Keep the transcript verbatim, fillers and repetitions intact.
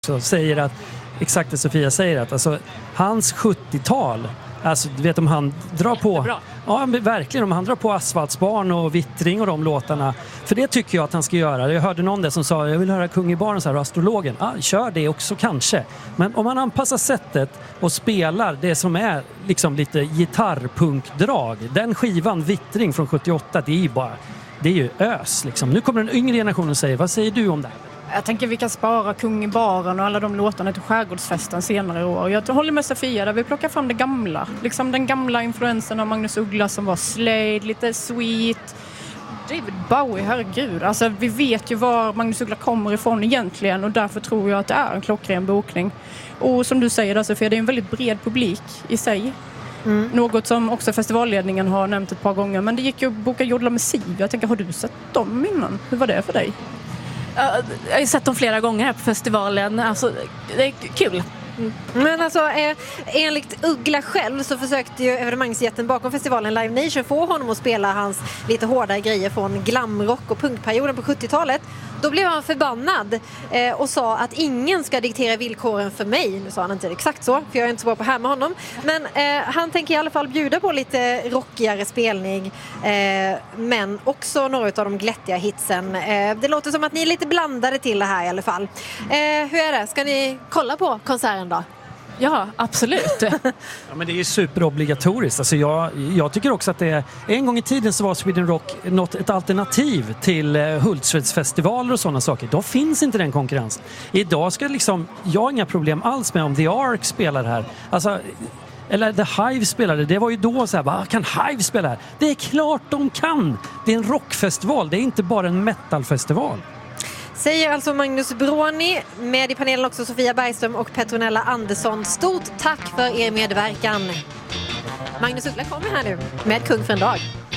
Så säger att, exakt det Sofia säger, att alltså, hans sjuttiotal, alltså du vet om han drar på Jättebra. Ja men verkligen, om han drar på Asfaltsbarn och Vittring och de låtarna, för det tycker jag att han ska göra. Jag hörde någon där som sa, jag vill höra Kung i baren så här, och Astrologen, ja, kör det också kanske, men om man anpassar sättet och spelar det som är liksom lite gitarrpunkdrag, den skivan Vittring från sjuttioåtta, det är ju bara, det är ju ös liksom. Nu kommer den yngre generationen och säger, vad säger du om det? Jag tänker vi kan spara Kung i baren och alla de låtarna till Skärgårdsfesten senare år. Jag håller med Sofia där vi plockar fram det gamla. Liksom den gamla influensen av Magnus Uggla som var Slade, lite Sweet. David Bowie, herregud. Alltså vi vet ju var Magnus Uggla kommer ifrån egentligen och därför tror jag att det är en klockren bokning. Och som du säger där Sofia, det är en väldigt bred publik i sig. Mm. Något som också festivalledningen har nämnt ett par gånger. Men det gick ju att boka Jodla med Siv. Jag tänker, har du sett dem innan? Hur var det för dig? Jag har sett dem flera gånger här på festivalen. Alltså, det är kul. Mm. Men alltså, eh, enligt Uggla själv så försökte ju evenemangsjätten bakom festivalen Live Nation få honom att spela hans lite hårdare grejer från glamrock och punkperioden på sjuttiotalet. Då blev han förbannad eh, och sa att ingen ska diktera villkoren för mig. Nu sa han inte exakt så, för jag är inte så bra på här med honom. Men eh, han tänker i alla fall bjuda på lite rockigare spelning. Eh, men också några av de glättiga hitsen. Eh, det låter som att ni är lite blandade till det här i alla fall. Eh, hur är det? Ska ni kolla på konserten då? Ja, absolut. Ja, men det är ju superobligatoriskt. Alltså jag, jag tycker också att det är, en gång i tiden så var Sweden Rock något, ett alternativ till eh, Hultsfredsfestivaler och sådana saker. Då finns inte den konkurrensen. Idag ska liksom, jag har inga problem alls med om The Ark spelar här. Alltså, eller The Hive spelade, det var ju då så här, vad kan Hive spela här? Det är klart de kan! Det är en rockfestival, det är inte bara en metalfestival. Säger alltså Magnus Bråni, med i panelen också Sofia Bergström och Petronella Andersson. Stort tack för er medverkan. Magnus Uggla kommer här nu med Kung för en dag.